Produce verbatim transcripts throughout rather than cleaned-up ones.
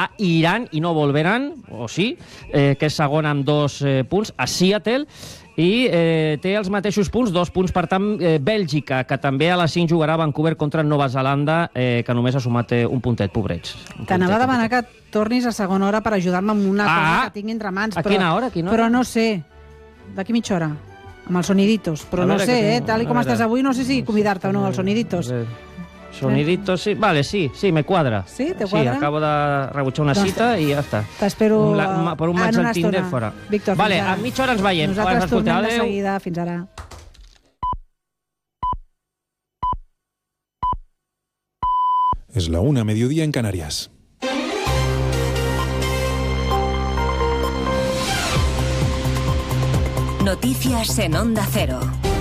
a Iran i no volveran, o sí, eh, que és segon amb dos eh, punts, a Seattle, i eh, té els mateixos punts, dos punts per tant eh, Bèlgica, que també a les cinc jugarà a Vancouver contra Nova Zelanda, eh, que només ha sumat eh, un puntet, pobrets. T'anava a demanar que tornis a segona hora per ajudar-me amb una ah, cosa que tinc entre mans. A però, quina hora? Quina hora? Però no sé, d'aquí mitja hora, amb els soniditos, però no sé, eh, tal com estàs avui, no sé si convidar-te o no als soniditos. Soniditos, sí. Vale, sí, sí, me cuadra. ¿Sí? ¿Te cuadra? Sí, acabo de rebutjar una cita i ja està. T'espero un, la, per un maig al Tinder fora. Víctor, vale, a mitja hora ens veiem. Nosaltres tornem de seguida. Fins ara. Es la una, mediodía en Canarias. Noticias en Onda Cero.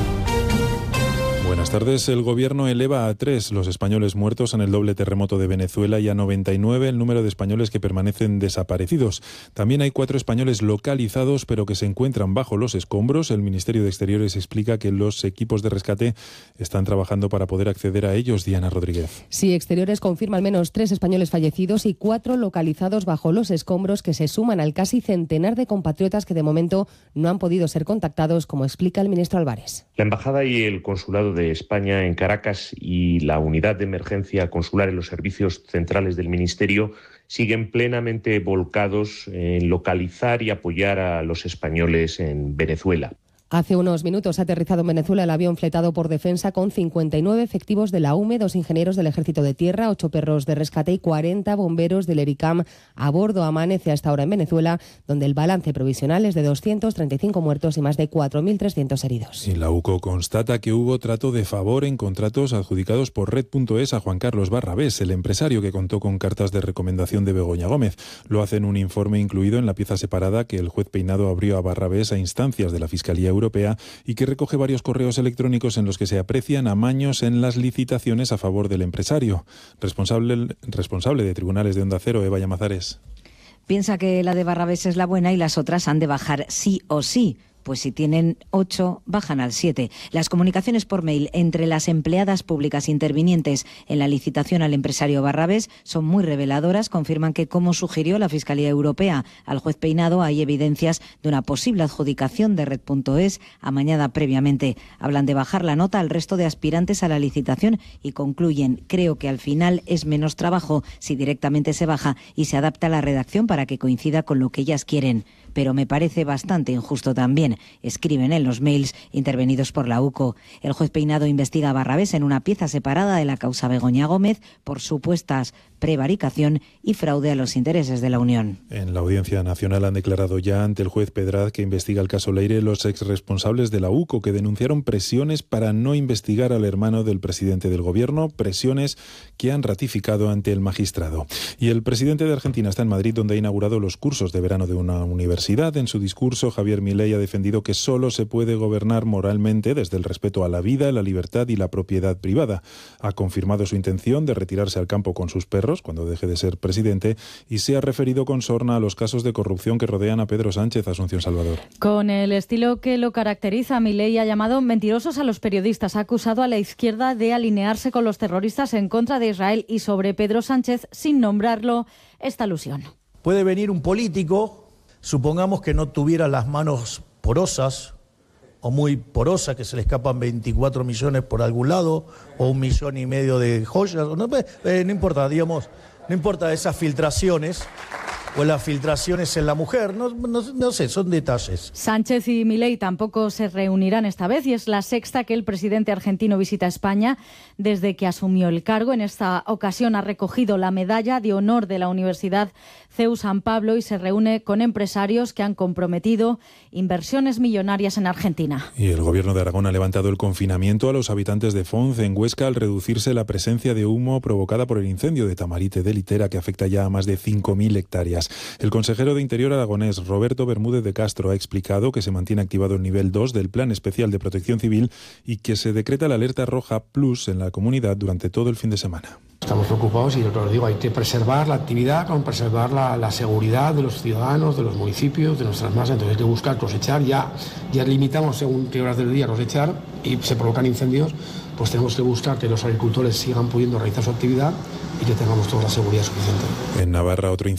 Buenas tardes. El gobierno eleva a tres los españoles muertos en el doble terremoto de Venezuela y a noventa y nueve el número de españoles que permanecen desaparecidos. También hay cuatro españoles localizados pero que se encuentran bajo los escombros. El Ministerio de Exteriores explica que los equipos de rescate están trabajando para poder acceder a ellos. Diana Rodríguez. Sí, Exteriores confirma al menos tres españoles fallecidos y cuatro localizados bajo los escombros, que se suman al casi centenar de compatriotas que de momento no han podido ser contactados, como explica el ministro Álvarez. La Embajada y el Consulado de España en Caracas y la Unidad de Emergencia Consular en los servicios centrales del Ministerio siguen plenamente volcados en localizar y apoyar a los españoles en Venezuela. Hace unos minutos ha aterrizado en Venezuela el avión fletado por Defensa con cincuenta y nueve efectivos de la U M E, dos ingenieros del Ejército de Tierra, ocho perros de rescate y cuarenta bomberos del ERICAM a bordo. Amanece hasta ahora en Venezuela, donde el balance provisional es de doscientos treinta y cinco muertos y más de cuatro mil trescientos heridos. Y la U C O constata que hubo trato de favor en contratos adjudicados por Red punto es a Juan Carlos Barrabés, el empresario que contó con cartas de recomendación de Begoña Gómez. Lo hace en un informe incluido en la pieza separada que el juez Peinado abrió a Barrabés a instancias de la Fiscalía Europea y que recoge varios correos electrónicos en los que se aprecian amaños en las licitaciones a favor del empresario. Responsable, responsable de Tribunales de Onda Cero, Eva Llamazares. Piensa que la de Barrabés es la buena y las otras han de bajar sí o sí. Pues si tienen ocho, bajan al siete. Las comunicaciones por mail entre las empleadas públicas intervinientes en la licitación al empresario Barrabés son muy reveladoras. Confirman que, como sugirió la Fiscalía Europea al juez Peinado, hay evidencias de una posible adjudicación de Red punto es amañada previamente. Hablan de bajar la nota al resto de aspirantes a la licitación y concluyen: creo que al final es menos trabajo si directamente se baja y se adapta la redacción para que coincida con lo que ellas quieren. Pero me parece bastante injusto también, escriben en los mails intervenidos por la U C O. El juez Peinado investiga a Barrabés en una pieza separada de la causa Begoña Gómez por supuestas prevaricación y fraude a los intereses de la Unión. En la Audiencia Nacional han declarado ya ante el juez Pedraz, que investiga el caso Leire, los exresponsables de la U C O, que denunciaron presiones para no investigar al hermano del presidente del gobierno, presiones que han ratificado ante el magistrado. Y el presidente de Argentina está en Madrid, donde ha inaugurado los cursos de verano de una universidad. En su discurso, Javier Milei ha defendido que solo se puede gobernar moralmente desde el respeto a la vida, la libertad y la propiedad privada. Ha confirmado su intención de retirarse al campo con sus perros cuando deje de ser presidente y se ha referido con sorna a los casos de corrupción que rodean a Pedro Sánchez. Asunción Salvador. Con el estilo que lo caracteriza, Milei ha llamado mentirosos a los periodistas, ha acusado a la izquierda de alinearse con los terroristas en contra de Israel y sobre Pedro Sánchez, sin nombrarlo, esta alusión. Puede venir un político, supongamos que no tuviera las manos porosas o muy porosa, que se le escapan veinticuatro millones por algún lado, o un millón y medio de joyas, no, eh, no importa, digamos, no importa esas filtraciones, o las filtraciones en la mujer, no, no, no sé, son detalles. Sánchez y Milei tampoco se reunirán esta vez y es la sexta que el presidente argentino visita España desde que asumió el cargo. En esta ocasión ha recogido la medalla de honor de la Universidad C E U San Pablo y se reúne con empresarios que han comprometido inversiones millonarias en Argentina. Y el gobierno de Aragón ha levantado el confinamiento a los habitantes de Fonz, en Huesca, al reducirse la presencia de humo provocada por el incendio de Tamarite de Litera, que afecta ya a más de cinco mil hectáreas. El consejero de Interior aragonés, Roberto Bermúdez de Castro, ha explicado que se mantiene activado el nivel dos del Plan Especial de Protección Civil y que se decreta la alerta roja plus en la comunidad durante todo el fin de semana. Estamos preocupados y, os digo, hay que preservar la actividad, con preservar la, la seguridad de los ciudadanos, de los municipios, de nuestras masas. Entonces hay que buscar cosechar. Ya, ya limitamos según qué horas del día cosechar y se provocan incendios. Pues tenemos que buscar que los agricultores sigan pudiendo realizar su actividad y que tengamos toda la seguridad suficiente. En Navarra, otro incendio